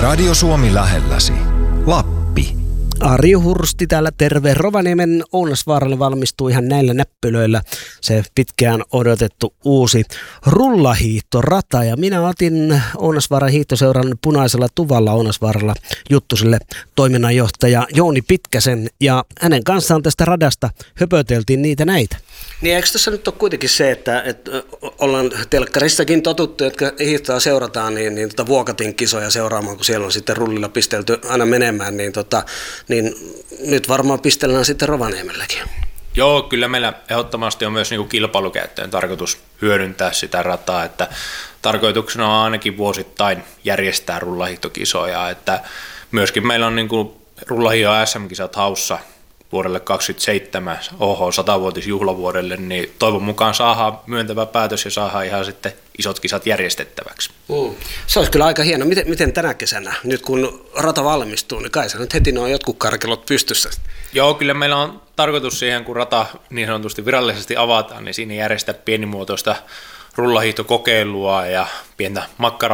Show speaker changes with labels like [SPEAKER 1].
[SPEAKER 1] Radio Suomi lähelläsi. Lappi.
[SPEAKER 2] Ari Hursti täällä, terve. Rovaniemen Ounasvaaralle valmistuu ihan näillä näppylöillä se pitkään odotettu uusi rullahiihtorata. Ja minä otin Ounasvaaran hiihtoseuran Punaisella Tuvalla Ounasvaaralla Juttusille toiminnanjohtaja Jouni Pitkäsen. Ja hänen kanssaan tästä radasta höpöteltiin niitä näitä. Niin eikö tässä nyt ole kuitenkin se, että ollaan telkkarissakin totuttu, jotka hiihtoa seurataan, niin Vuokatin kisoja seuraamaan, kun siellä on sitten rullilla pistelty aina menemään, niin nyt varmaan pistellään sitten Rovaniemelläkin.
[SPEAKER 3] Joo, kyllä meillä ehdottomasti on myös niin kuin kilpailukäyttäjän tarkoitus hyödyntää sitä rataa, että tarkoituksena on ainakin vuosittain järjestää rullahiihtokisoja, että myöskin meillä on niin kuin rullahiihto SM-kisat haussa vuodelle 2027 100-vuotisjuhlavuodelle, niin toivon mukaan saadaan myöntävä päätös ja saadaan ihan sitten isot kisat järjestettäväksi.
[SPEAKER 2] Se olisi kyllä aika hieno. Miten tänä kesänä, nyt kun rata valmistuu, niin kai se nyt heti on jotkut karkelot pystyssä?
[SPEAKER 3] Joo, kyllä meillä on tarkoitus siihen, kun rata niin sanotusti virallisesti avataan, niin siinä järjestää pienimuotoista rullahiihtokokeilua ja pientä